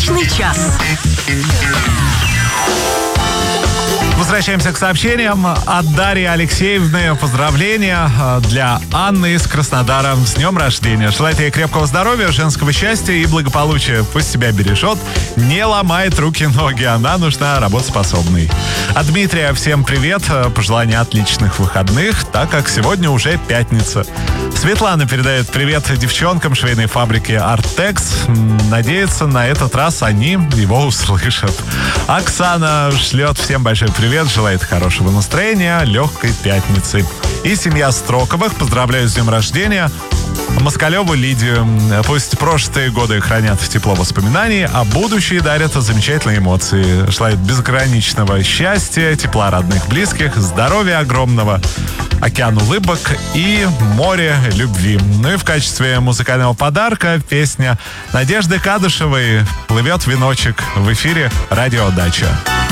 Отличный час. Возвращаемся к сообщениям от Дарьи Алексеевны. Поздравления для Анны из Краснодара с днем рождения. Желает ей крепкого здоровья, женского счастья и благополучия. Пусть себя бережет, не ломает руки-ноги. Она нужна работоспособной. От Дмитрия всем привет. Пожелания отличных выходных, так как сегодня уже пятница. Светлана передает привет девчонкам швейной фабрики «Артекс». Надеется, на этот раз они его услышат. Оксана шлет всем большой привет, желает хорошего настроения, легкой пятницы. И семья Строковых поздравляю с днем рождения Москалеву Лидию. Пусть прошлые годы хранят тепло воспоминаний, а будущие дарят замечательные эмоции. Желает безграничного счастья, тепла родных, близких, здоровья огромного, океан улыбок и море любви. Ну и в качестве музыкального подарка песня Надежды Кадышевой «Плывет веночек» в эфире «Радио Дача».